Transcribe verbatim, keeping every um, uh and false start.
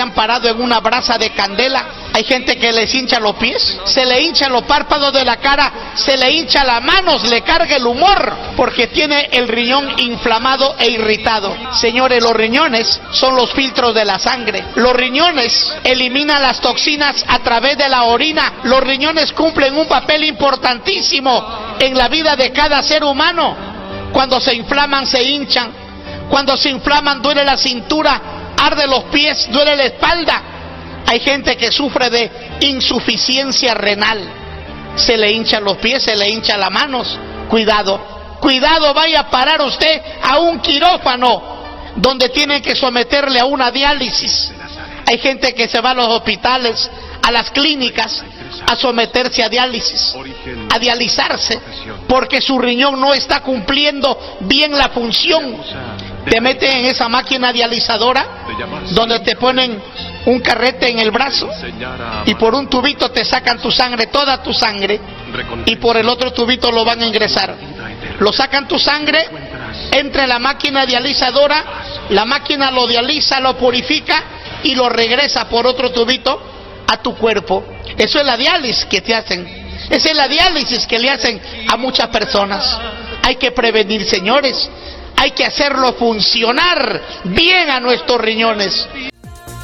se han parado en una brasa de candela. Hay gente que les hincha los pies, se le hinchan los párpados de la cara, se le hincha las manos, le carga el humor, porque tiene el riñón inflamado e irritado. Señores, los riñones son los filtros de la sangre. Los riñones eliminan las toxinas a través de la orina. Los riñones cumplen un papel importantísimo en la vida de cada ser humano. Cuando se inflaman, se hinchan. Cuando se inflaman, duele la cintura, arde los pies, duele la espalda. Hay gente que sufre de insuficiencia renal. Se le hinchan los pies, se le hinchan las manos. Cuidado, cuidado, vaya a parar usted a un quirófano donde tienen que someterle a una diálisis. Hay gente que se va a los hospitales, a las clínicas, a someterse a diálisis, a dializarse, porque su riñón no está cumpliendo bien la función. Te meten en esa máquina dializadora donde te ponen un carrete en el brazo y por un tubito te sacan tu sangre, toda tu sangre, y por el otro tubito lo van a ingresar. Lo sacan tu sangre, entra en la máquina dializadora, la máquina lo dializa, lo purifica y lo regresa por otro tubito a tu cuerpo. Eso es la diálisis que te hacen. Esa es la diálisis que le hacen a muchas personas. Hay que prevenir, señores. Hay que hacerlo funcionar bien a nuestros riñones.